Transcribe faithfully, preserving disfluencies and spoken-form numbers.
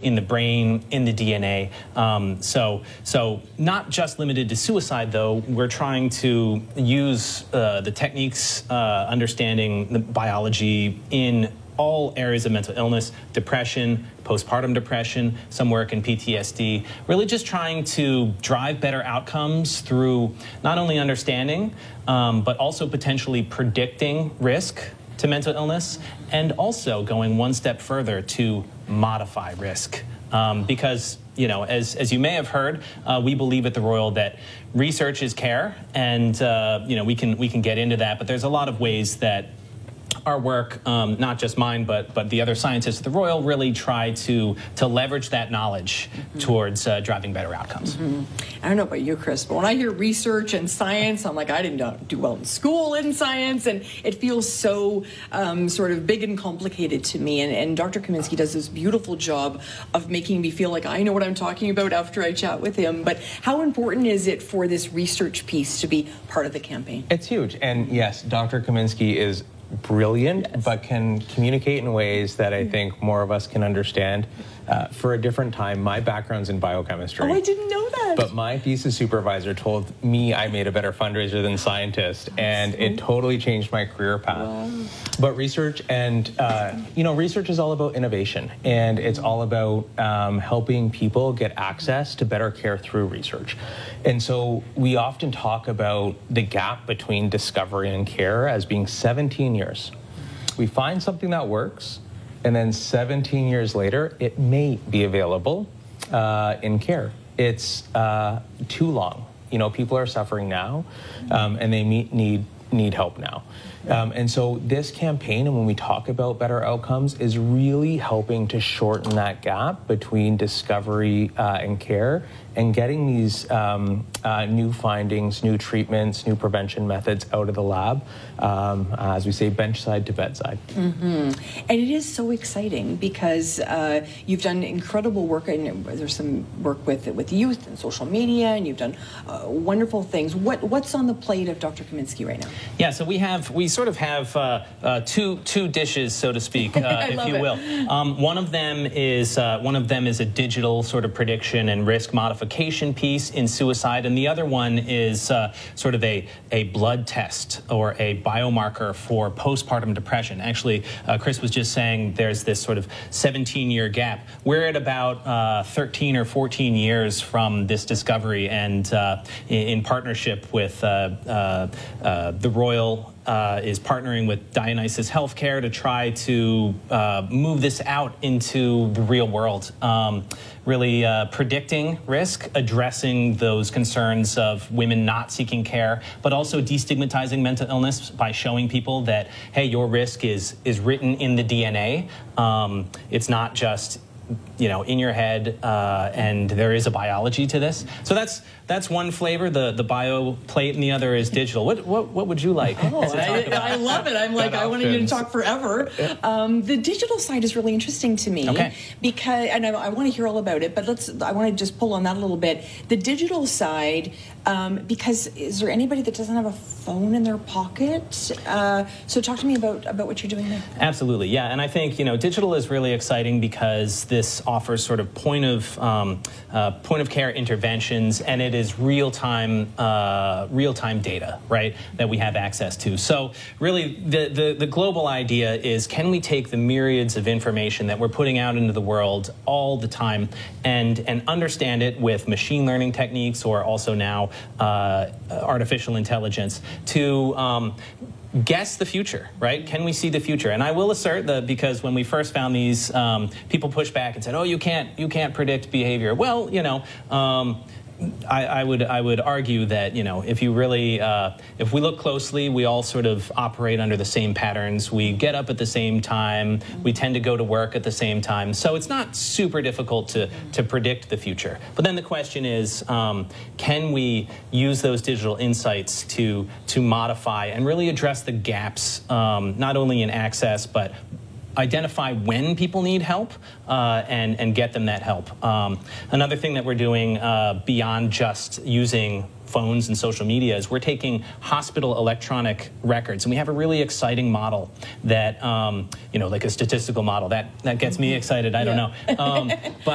in the brain, in the D N A. Um, so, so not just limited to suicide, though. We're trying to use uh, the techniques, uh, understanding the biology in all areas of mental illness, depression, postpartum depression, some work in P T S D, really just trying to drive better outcomes through not only understanding, um, but also potentially predicting risk to mental illness, and also going one step further to modify risk. Um, because, you know, as, as you may have heard, uh, we believe at the Royal that research is care, and, uh, you know, we can, we can get into that, but there's a lot of ways that our work, um, not just mine, but but the other scientists at the Royal, really try to to leverage that knowledge mm-hmm. towards uh, driving better outcomes. Mm-hmm. I don't know about you, Chris, but when I hear research and science, I'm like, I didn't do well in school in science, and it feels so um, sort of big and complicated to me. And, and Doctor Kaminski does this beautiful job of making me feel like I know what I'm talking about after I chat with him. But how important is it for this research piece to be part of the campaign? It's huge. And yes, Doctor Kaminski is brilliant, yes. but can communicate in ways that I think more of us can understand. Uh, for a different time, my background's in biochemistry. Oh, I didn't know that. But my thesis supervisor told me I made a better fundraiser than scientist, and it totally changed my career path. Wow. But research and, uh, you know, research is all about innovation, and it's all about um, helping people get access to better care through research. And so we often talk about the gap between discovery and care as being seventeen years. We find something that works, and then seventeen years later, it may be available uh, in care. It's uh, too long. You know, people are suffering now, um, and they meet, need need help now. Um, and so this campaign, and when we talk about better outcomes, is really helping to shorten that gap between discovery uh, and care, and getting these um, uh, new findings, new treatments, new prevention methods out of the lab, um, as we say, benchside to bedside. Mm-hmm. And it is so exciting because uh, you've done incredible work, and there's some work with with youth and social media, and you've done uh, wonderful things. What what's on the plate of Doctor Kaminski right now? Yeah, so we have we sort of have uh, uh, two two dishes, so to speak, uh, if you will. Um, one of them is uh, one of them is a digital sort of prediction and risk modification piece in suicide, and the other one is uh, sort of a a blood test or a biomarker for postpartum depression. Actually, uh, Chris was just saying there's this sort of seventeen year gap. We're at about uh, thirteen or fourteen years from this discovery, and uh, in, in partnership with uh, uh, uh, the Royal Uh, is partnering with Dionysus Healthcare to try to uh, move this out into the real world. Um, really uh, predicting risk, addressing those concerns of women not seeking care, but also destigmatizing mental illness by showing people that, hey, your risk is, is written in the D N A. Um, it's not just, you know, in your head, uh, and there is a biology to this. So that's that's one flavor, the the bio plate, and the other is digital. What what what would you like? Oh, I, I love it. I'm like, I wanted you to talk forever. Um, the digital side is really interesting to me, okay. because, and I, I want to hear all about it. But let's, I want to just pull on that a little bit. The digital side, um, because is there anybody that doesn't have a phone in their pocket? Uh, so talk to me about about what you're doing there. Absolutely, yeah. And I think, you know, digital is really exciting because this offers sort of point of um, uh, point of care interventions, and it is real time uh, real time data, right, that we have access to. So really, the, the the global idea is, can we take the myriads of information that we're putting out into the world all the time and and understand it with machine learning techniques, or also now uh, artificial intelligence, to um, guess the future, right? Can we see the future? And I will assert that, because when we first found these, um, people pushed back and said, "Oh, you can't, you can't predict behavior." Well, you know, um, I, I would, I would argue that, you know, if you really, uh, if we look closely, we all sort of operate under the same patterns. We get up at the same time. We tend to go to work at the same time. So it's not super difficult to to predict the future. But then the question is, um, can we use those digital insights to to modify and really address the gaps, um, not only in access, but identify when people need help, uh, and, and get them that help. Um, another thing that we're doing uh, beyond just using phones and social media is we're taking hospital electronic records, and we have a really exciting model that, um, you know, like a statistical model. That, that gets me excited, I don't know. Um, but